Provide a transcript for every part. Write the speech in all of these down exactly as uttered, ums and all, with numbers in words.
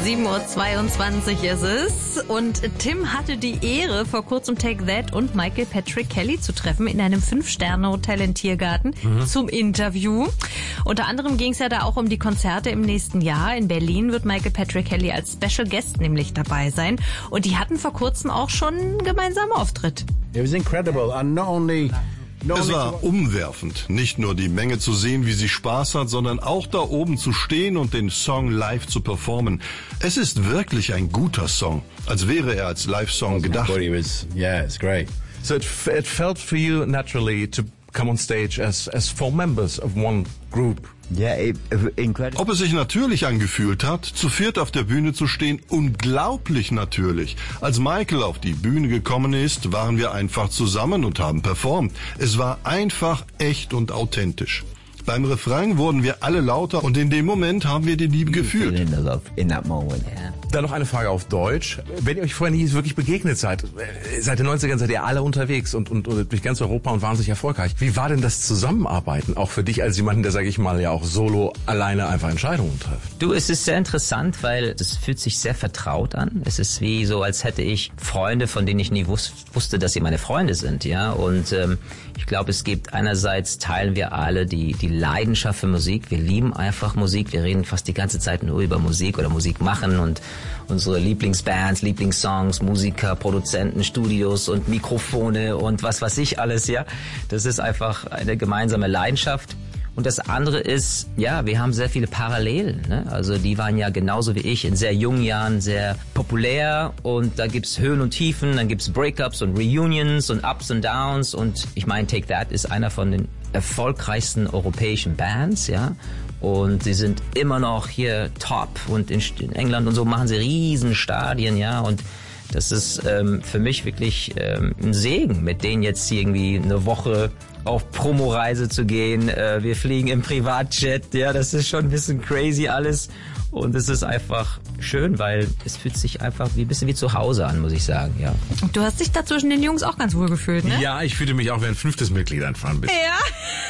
sieben Uhr zweiundzwanzig ist es und Tim hatte die Ehre, vor kurzem Take That und Michael Patrick Kelly zu treffen in einem Fünf-Sterne-Hotel in Tiergarten mhm. zum Interview. Unter anderem ging es ja da auch um die Konzerte im nächsten Jahr. In Berlin wird Michael Patrick Kelly als Special Guest nämlich dabei sein und die hatten vor kurzem auch schon einen gemeinsamen Auftritt. It was incredible and not only Es war umwerfend, nicht nur die Menge zu sehen, wie sie Spaß hat, sondern auch da oben zu stehen und den Song live zu performen. Es ist wirklich ein guter Song, als wäre er als Live-Song gedacht. Yeah, it's great. So it, it felt for you naturally to come on stage as, as four members of one group. Yeah, it, incredible. Ob es sich natürlich angefühlt hat, zu viert auf der Bühne zu stehen, unglaublich natürlich. Als Michael auf die Bühne gekommen ist, waren wir einfach zusammen und haben performt. Es war einfach echt und authentisch. Beim Refrain wurden wir alle lauter und in dem Moment haben wir die Liebe gefühlt. In love in that moment, yeah. Dann noch eine Frage auf Deutsch. Wenn ihr euch vorher nie wirklich begegnet seid, seit den neunzigern seid ihr alle unterwegs und, und, und durch ganz Europa und wahnsinnig erfolgreich. Wie war denn das Zusammenarbeiten, auch für dich als jemanden, der, sage ich mal, ja auch solo alleine einfach Entscheidungen trifft? Du, es ist sehr interessant, weil es fühlt sich sehr vertraut an. Es ist wie so, als hätte ich Freunde, von denen ich nie wus- wusste, dass sie meine Freunde sind, ja. Und ähm, ich glaube, es gibt einerseits, teilen wir alle die, die Leidenschaft für Musik. Wir lieben einfach Musik. Wir reden fast die ganze Zeit nur über Musik oder Musik machen und unsere Lieblingsbands, Lieblingssongs, Musiker, Produzenten, Studios und Mikrofone und was weiß ich alles, ja. Das ist einfach eine gemeinsame Leidenschaft. Und das andere ist, ja, wir haben sehr viele Parallelen, ne? Also die waren ja genauso wie ich in sehr jungen Jahren sehr populär und da gibt's Höhen und Tiefen, dann gibt's Breakups und Reunions und Ups und Downs und ich meine, Take That ist einer von den erfolgreichsten europäischen Bands, ja. Und sie sind immer noch hier top und in, in England und so machen sie riesen Stadien, ja. Und das ist ähm, für mich wirklich ähm, ein Segen, mit denen jetzt irgendwie eine Woche auf Promoreise zu gehen. Äh, wir fliegen im Privatjet, ja, das ist schon ein bisschen crazy alles. Und es ist einfach schön, weil es fühlt sich einfach wie ein bisschen wie zu Hause an, muss ich sagen, ja. Und du hast dich da zwischen den Jungs auch ganz wohl gefühlt, ne? Ja, ich fühlte mich auch wie ein fünftes Mitglied einfach ein bisschen. Ja,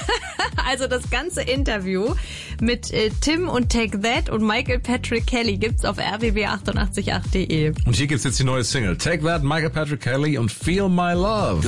also das ganze Interview mit äh, Tim und Take That und Michael Patrick Kelly gibt's auf r w b acht acht acht punkt de. Und hier gibt's jetzt die neue Single. Take That, Michael Patrick Kelly und Feel My Love.